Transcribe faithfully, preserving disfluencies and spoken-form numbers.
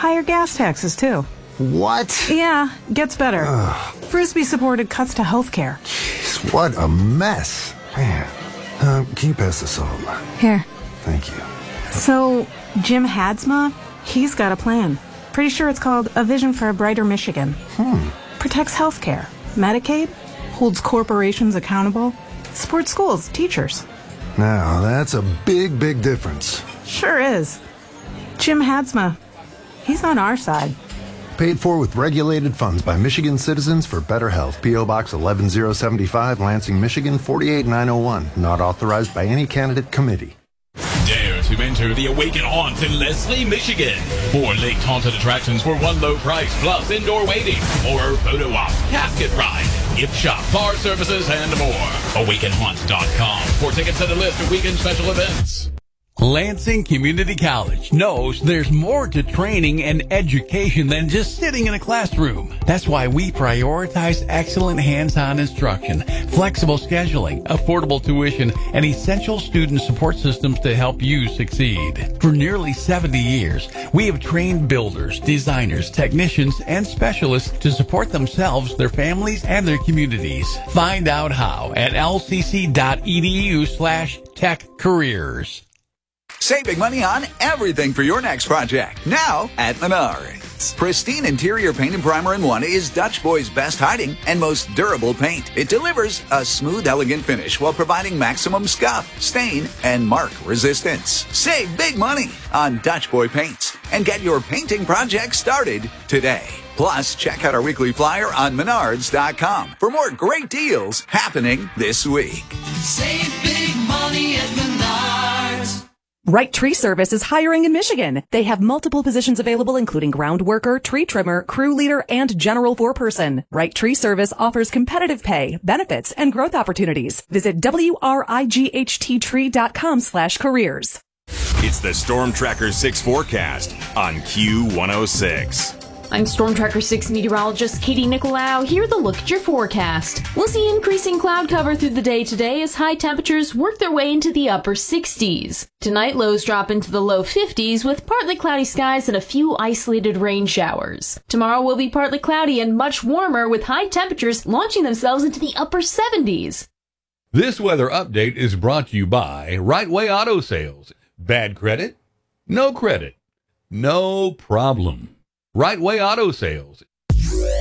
Higher gas taxes, too. What? Yeah, gets better. Ugh. Frisbee-supported cuts to health care. Jeez, what a mess. Man. Uh, can you pass the salt? Here. Thank you. So, Jim Hadsma, he's got a plan. Pretty sure it's called A Vision for a Brighter Michigan. Hmm. Protects healthcare, Medicaid, holds corporations accountable, supports schools, teachers. Now, that's a big, big difference. Sure is. Jim Hadsma, he's on our side. Paid for with regulated funds by Michigan Citizens for Better Health. P O. Box eleven oh seventy-five, Lansing, Michigan four eight nine oh one. Not authorized by any candidate committee. Dare to enter the Awaken Haunt in Leslie, Michigan. Four laked haunted attractions for one low price, plus indoor waiting, horror photo op, casket ride, gift shop, bar services, and more. awaken haunt dot com for tickets and a list of weekend special events. Lansing Community College knows there's more to training and education than just sitting in a classroom. That's why we prioritize excellent hands-on instruction, flexible scheduling, affordable tuition, and essential student support systems to help you succeed. For nearly seventy years, we have trained builders, designers, technicians, and specialists to support themselves, their families, and their communities. Find out how at lcc.edu slash tech careers. Save big money on everything for your next project. Now at Menards. Pristine interior paint and primer in one is Dutch Boy's best hiding and most durable paint. It delivers a smooth, elegant finish while providing maximum scuff, stain, and mark resistance. Save big money on Dutch Boy paints and get your painting project started today. Plus, check out our weekly flyer on menards dot com for more great deals happening this week. Save big money at Menards. Right Tree Service is hiring in Michigan. They have multiple positions available, including ground worker, tree trimmer, crew leader, and general foreperson. Right Tree Service offers competitive pay, benefits, and growth opportunities. Visit wright tree dot com slash careers. It's the Storm Tracker six forecast on Q one oh six. I'm Storm Tracker six meteorologist Katie Nicolau. Here with a look at your forecast. We'll see increasing cloud cover through the day today as high temperatures work their way into the upper sixties. Tonight, lows drop into the low fifties with partly cloudy skies and a few isolated rain showers. Tomorrow will be partly cloudy and much warmer with high temperatures launching themselves into the upper seventies. This weather update is brought to you by Right Way Auto Sales. Bad credit? No credit. No problem. Right Way Auto Sales